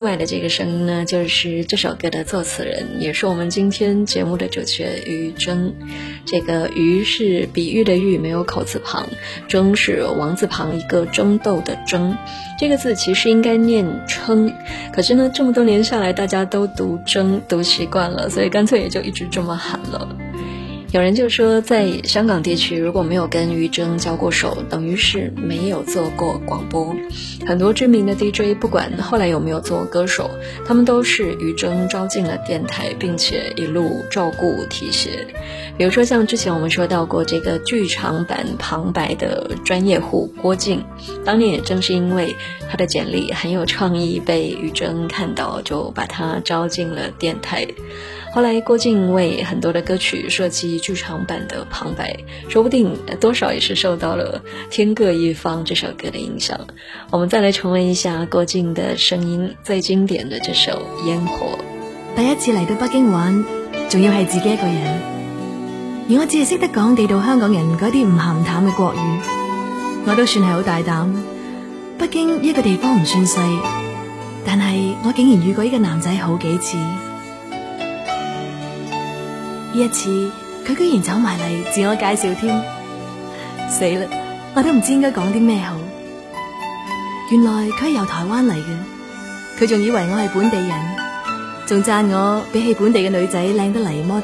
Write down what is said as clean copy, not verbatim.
来的这个声音呢，就是这首歌的作词人，也是我们今天节目的主角于铮。这个于是比喻的喻，没有口字旁，铮是王字旁一个争斗的争，这个字其实应该念称，可是呢这么多年下来大家都读铮读习惯了，所以干脆也就一直这么喊了。有人就说，在香港地区如果没有跟于铮交过手，等于是没有做过广播。很多知名的 DJ 不管后来有没有做歌手，他们都是于铮招进了电台，并且一路照顾提携。比如说像之前我们说到过这个剧场版旁白的专业户郭靖，当年也正是因为他的简历很有创意，被于铮看到，就把他招进了电台。后来郭靖为很多的歌曲设计剧场版的旁白，说不定多少也是受到了天各一方这首歌的影响。我们再来重温一下郭靖的聲音，最經典的這首煙火。 第一次嚟到北京玩，仲要係自己一個人，而我只係識得講地道香港人嗰啲唔鹹唔淡嘅國語，我都算係好大膽。北京一個地方唔算細，但係我竟然遇過呢個男仔好幾次。呢一次佢居然走埋嚟自我介紹添，死啦！我都唔知應該講啲咩好。原來佢係由台灣嚟嘅，佢仲以為我係本地人，仲讚我比起本地嘅女仔靚得嚟麼